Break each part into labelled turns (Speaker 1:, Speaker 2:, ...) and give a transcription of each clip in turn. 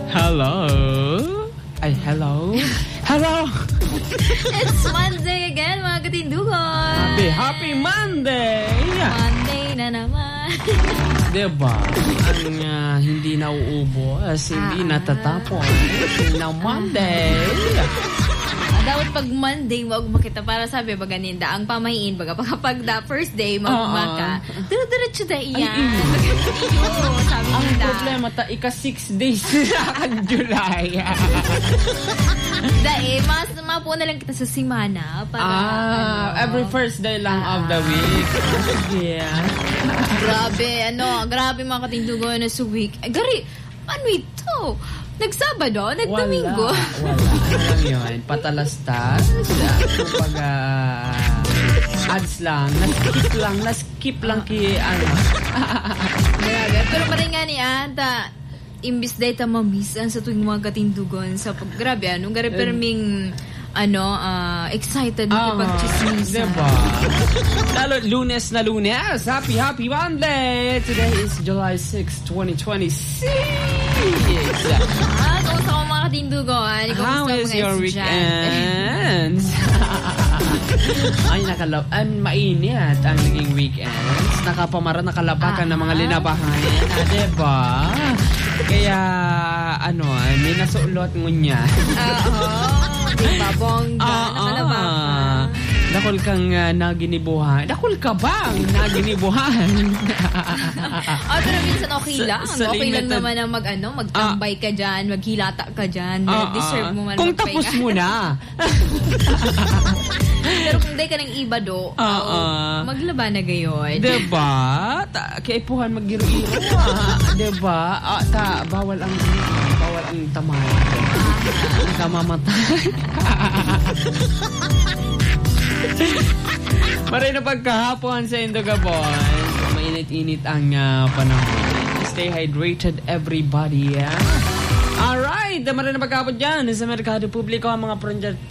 Speaker 1: Hello? Ay, hello? Hello?
Speaker 2: It's Monday again, mga katindugan.
Speaker 1: Happy Monday!
Speaker 2: Monday na naman.
Speaker 1: Diba? Ang hindi nauubos, hindi natatapon. Na Monday.
Speaker 2: Dapat pag Monday, wag makita para sabi ba ganinda ang pamahiin baga pag first day magmaka. Diretso da iyan. Sabi
Speaker 1: ang
Speaker 2: nila.
Speaker 1: problema ika 6 days ang July.
Speaker 2: Dahil mas mapo na lang kita sa simana para
Speaker 1: every first day lang of the week. Yeah.
Speaker 2: Grabe mga katindugan na sa week. Gari, ano ito? Nagsabado? Nagdomingo?
Speaker 1: Wala. Ano lang yun? Patalastas. Kapag ads lang. Naskip lang ki
Speaker 2: Pero parang nga ni Anta, imbis day ta mamiss sa tuwing mga katindugan sa grabe, gari perming excited pag-chismisan.
Speaker 1: Diba? Lalo, Lunes na Lunes. Happy Monday! Today is July 6, 2026.
Speaker 2: Kamusta ko mga katindugan?
Speaker 1: How is your weekend? Ay, mainit ang naging weekends. Nakalabakan ng mga linabahan. Diba? Kaya, may nasulot ngunya.
Speaker 2: Diba, bongga? Nakalabak.
Speaker 1: Dakol kang naginibuhan. Dakol ka bang naginibuhan?
Speaker 2: Pero minsan okay lang. Okay lang naman na magtambay ka dyan, maghilata ka dyan. Deserve mo man
Speaker 1: kung tapos mo na.
Speaker 2: Pero kung day ka ng iba maglaba na gayon.
Speaker 1: Diba? Kaipuhan mag-iro-iro. Diba? Bawal ang tamay. Nakamamatay. Maray na pagkahapon sa Indogabon. Mainit-init ang panahon. Stay hydrated, everybody. Alright, maray na pagkahapon dyan sa Merkado Publiko ang mga project,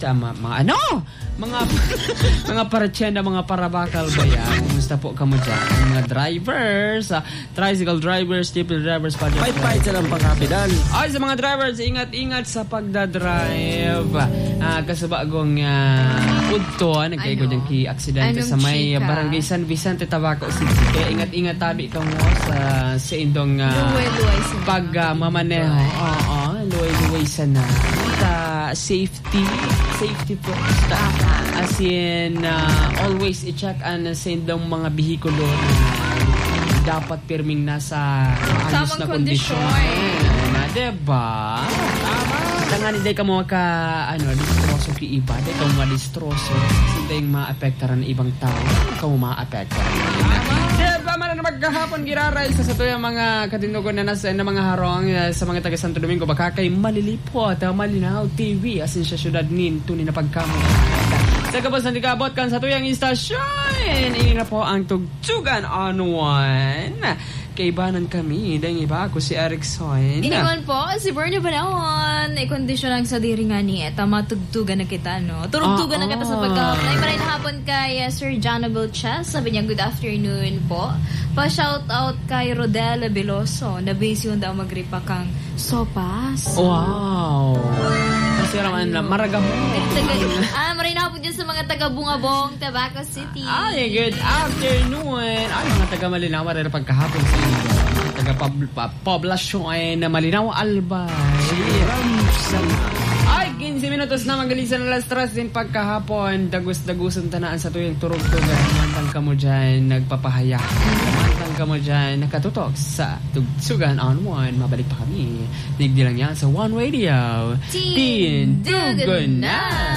Speaker 1: mga paratsenda, mga parabakal ba yan? Kumusta po kamo dyan? Mga drivers, tricycle drivers, jeepney drivers,
Speaker 3: Pahit-pahit sa lang pangkapidan.
Speaker 1: Ay, sa mga drivers, ingat-ingat sa pagdadrive. Kasabagong udto, nagkaigo dyan ki-aksidente sa may barangay San Vicente, Tabaco City. Kaya ingat-ingat tabi ka mo sa indong pagmamaneho. Luway-luway sana. Safety first. As in, always i-check sa indong mga bihikulo na dapat pirming nasa ayos na kondisyon. Diba? Tama. Hindi ka mo distroso ki iba. Hindi ka mo ma-distroso. Hindi yung ma-apektaran ng ibang tao. Hindi ka mo ma-apektaran. Diba? Maraming maghahapon giraray sa tuyang mga katindugan na nasa na mga harong sa mga taga Santo Domingo. Baka kay malilipot, malinaw TV. Asin siya syudad nin, tunin na pagkamo. Sa kabos na digabot kan sa tuyang istasyon. Ini na po ang Tugtugan on One. Kaibanan kami. Dahil iba ako si Erickson.
Speaker 2: Iniwan po, si Bernie Panahon. Kondisyon lang sa diri nga ni matugtugan na kita, no? Turugtugan na kita sa pagkahapon. Ay, maray na hapon kay Sir Jonabel Chess. Sabi niya, good afternoon po. Pa-shoutout kay Rodela Veloso. Na-base yun daw magripa kang sopas.
Speaker 1: Wow! Kasi raman na maraga mo.
Speaker 2: Maray na hapon dyan sa mga taga-Bungabong, Tabaco City.
Speaker 1: Ay, good afternoon. Ay, mga taga-Malinaw, maray na pagkahapon sa taga-poblasyon na Malinaw, Albay. Ay, 15 minutos na magalisan na alas 3 din pagkahapon. Dagus-dagusan tanaan sa tuyong turog-tugan. Mantang ka mo dyan, nagpapahaya. Mantang ka mo dyan, nakatutok sa Tugtugan on One. Mabalik pa kami. Digdi lang yan sa One Radio.
Speaker 2: Tindugan na!